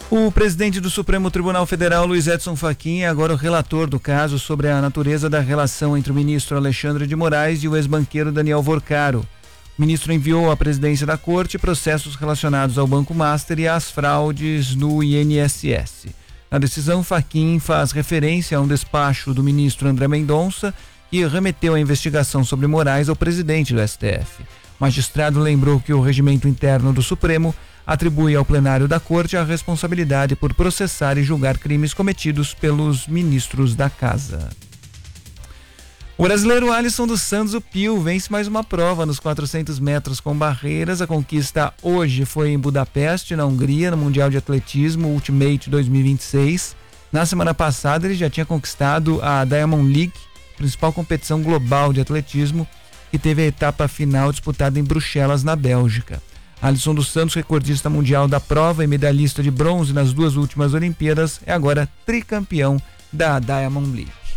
O presidente do Supremo Tribunal Federal, Luiz Edson Fachin, é agora o relator do caso sobre a natureza da relação entre o ministro Alexandre de Moraes e o ex-banqueiro Daniel Vorcaro. O ministro enviou à presidência da corte processos relacionados ao Banco Master e às fraudes no INSS. Na decisão, Fachin faz referência a um despacho do ministro André Mendonça que remeteu a investigação sobre Moraes ao presidente do STF. O magistrado lembrou que o regimento interno do Supremo atribui ao plenário da corte a responsabilidade por processar e julgar crimes cometidos pelos ministros da casa. O brasileiro Alisson dos Santos, o Pio, vence mais uma prova nos 400 metros com barreiras. A conquista hoje foi em Budapeste, na Hungria, no Mundial de Atletismo Ultimate 2026. Na semana passada ele já tinha conquistado a Diamond League, principal competição global de atletismo, que teve a etapa final disputada em Bruxelas, na Bélgica. Alisson dos Santos, recordista mundial da prova e medalhista de bronze nas 2 últimas Olimpíadas, é agora tricampeão da Diamond League.